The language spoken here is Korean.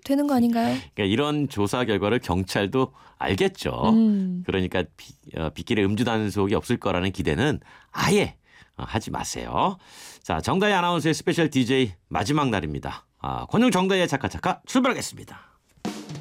되는 거 아닌가요? 그러니까 이런 조사 결과를 경찰도 알겠죠. 그러니까 빗길에 음주 단속이 없을 거라는 기대는 아예 하지 마세요. 자, 정다희 아나운서의 스페셜 DJ 마지막 날입니다. 권영 정다희의 차카차카 출발하겠습니다.